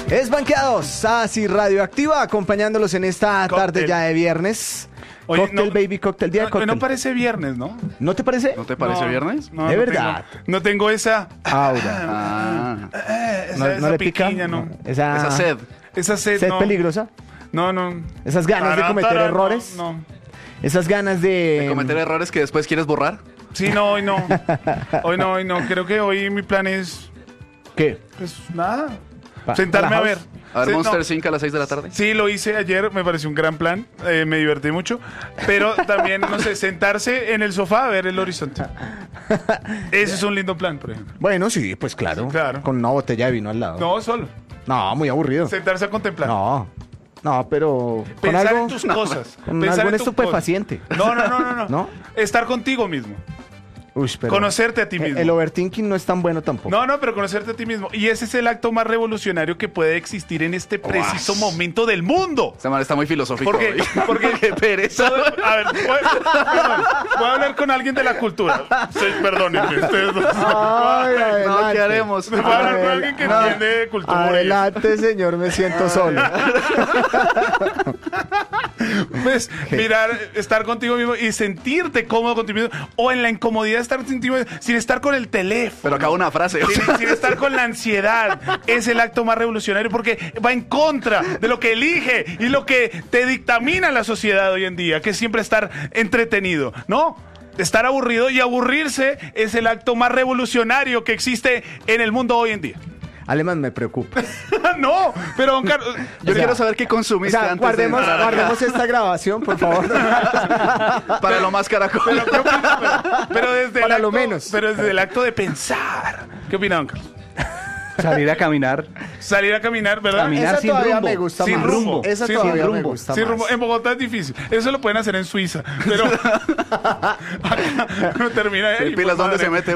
Desbanqueados, así radioactiva, acompañándolos en esta tarde ya de viernes. Oye, Cóctel, baby, cóctel, día de cóctel. No parece viernes, ¿no? ¿No te parece? ¿No te parece viernes? No, De no verdad. no tengo esa... Aura. esa ¿No le pica? piquiña, no. Esa sed. Esa sed, sed no. peligrosa. No. Esas ganas de cometer errores. No. Esas ganas de... ¿Cometer errores que después quieres borrar? Sí, no, hoy no. Hoy no. Creo que hoy mi plan es... ¿Qué? Pues nada. Pa- Sentarme para a ver. house. A ver, Sí, Monster no. 5 a las 6 de la tarde. Sí, lo hice ayer, me pareció un gran plan, me divertí mucho, pero también, no sé, sentarse en el sofá a ver el horizonte. Ese es un lindo plan, por ejemplo. Bueno, sí, pues claro. Claro. Con una botella de vino al lado. No, solo. No, muy aburrido. Sentarse a contemplar. No, pero con Pensar algo, en tus cosas. con Pensar algún en tus estupefaciente. cosas. No. ¿No? Estar contigo mismo. Uy, pero Conocerte a ti mismo. el overthinking no es tan bueno tampoco. No, pero conocerte a ti mismo. Y ese es el acto más revolucionario que puede existir en este preciso momento del mundo. Esta man está muy filosófico. Porque, hoy. porque Qué pereza. A ver, voy a hablar con alguien de la cultura. Sí, perdónenme, ustedes dos. Ay, adelante. No, ¿qué haremos? Voy a hablar con alguien que entiende de cultura. Adelante, señor, me siento solo. Pues estar contigo mismo y sentirte cómodo contigo mismo. O en la incomodidad de estar contigo mismo, sin estar con el teléfono. Pero acaba una frase. Sin estar con la ansiedad. Es el acto más revolucionario porque va en contra de lo que elige y lo que te dictamina la sociedad hoy en día, que es siempre estar entretenido, ¿no? Estar aburrido, y aburrirse es el acto más revolucionario que existe en el mundo hoy en día. Alemán, me preocupa. No, pero don Carlos, Yo quiero saber qué O consumiste sea, antes de entrar acá. guardemos esta grabación, por favor. Para lo más caracol. pero desde Para el lo acto, menos. pero desde el acto de pensar. ¿Qué opina don Carlos? Salir a caminar. Salir a caminar, ¿verdad? Caminar Esa sin todavía rumbo. me gusta Sin más. rumbo. Esa Sin todavía me rumbo. gusta Sin más. rumbo. En Bogotá es difícil. Eso lo pueden hacer en Suiza. Pero acá uno termina ahí. Pilas, ¿dónde se mete